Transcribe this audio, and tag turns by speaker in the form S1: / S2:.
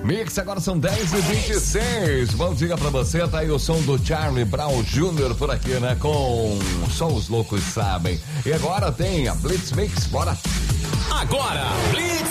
S1: Mix, agora são 10h26. Bom dia pra você, tá aí o som do Charlie Brown Jr. por aqui, né? Com Só os Loucos Sabem. E agora tem a Blitz Mix, bora!
S2: Agora, Blitz